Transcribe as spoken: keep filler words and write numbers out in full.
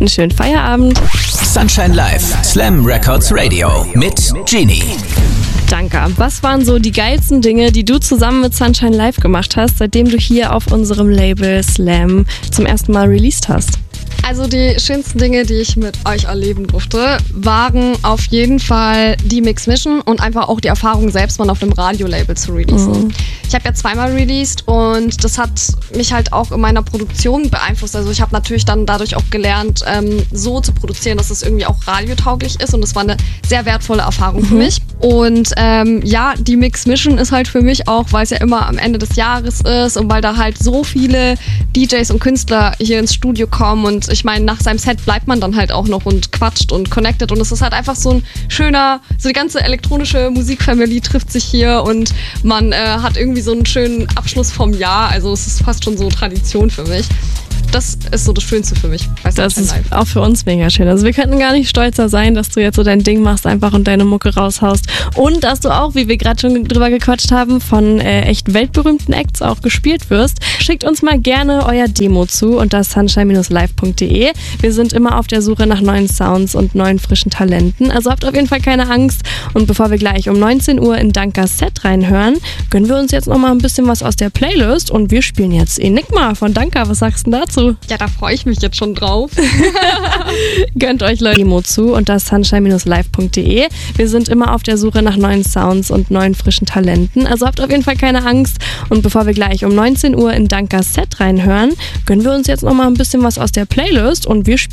einen schönen Feierabend. Sunshine Live, Slam Records Radio mit Genie. Danke. Was waren so die geilsten Dinge, die du zusammen mit Sunshine Live gemacht hast, seitdem du hier auf unserem Label Slam zum ersten Mal released hast? Also die schönsten Dinge, die ich mit euch erleben durfte, waren auf jeden Fall die Mix Mission und einfach auch die Erfahrung, selbst mal auf einem Radiolabel zu releasen. Mhm. Ich habe ja zweimal released und das hat mich halt auch in meiner Produktion beeinflusst. Also ich habe natürlich dann dadurch auch gelernt, ähm, so zu produzieren, dass es irgendwie auch radiotauglich ist, und das war eine sehr wertvolle Erfahrung mhm. für mich. Und ähm, ja, die Mix Mission ist halt für mich auch, weil es ja immer am Ende des Jahres ist und weil da halt so viele D Js und Künstler hier ins Studio kommen, und ich meine, nach seinem Set bleibt man dann halt auch noch und quatscht und connected, und es ist halt einfach so ein schöner, so die ganze elektronische Musikfamily trifft sich hier und man äh, hat irgendwie so einen schönen Abschluss vom Jahr. Also es ist fast schon so Tradition für mich. Das ist so das Schönste für mich. Das ist auch für uns mega schön. Also wir könnten gar nicht stolzer sein, dass du jetzt so dein Ding machst einfach und deine Mucke raushaust. Und dass du auch, wie wir gerade schon drüber gequatscht haben, von äh, echt weltberühmten Acts auch gespielt wirst. Schickt uns mal gerne euer Demo zu unter sunshine live punkt de. Wir sind immer auf der Suche nach neuen Sounds und neuen frischen Talenten. Also habt auf jeden Fall keine Angst. Und bevor wir gleich um neunzehn Uhr in Dankas Set reinhören, gönnen wir uns jetzt noch mal ein bisschen was aus der Playlist, und wir spielen jetzt Enigma von Danka. Was sagst du dazu? Ja, da freue ich mich jetzt schon drauf. Gönnt euch Leute Demo zu unter sunshine live punkt de. Wir sind immer auf der Suche nach neuen Sounds und neuen frischen Talenten. Also habt auf jeden Fall keine Angst. Und bevor wir gleich um neunzehn Uhr in Dankas Set reinhören, gönnen wir uns jetzt noch mal ein bisschen was aus der Playlist, und wir spielen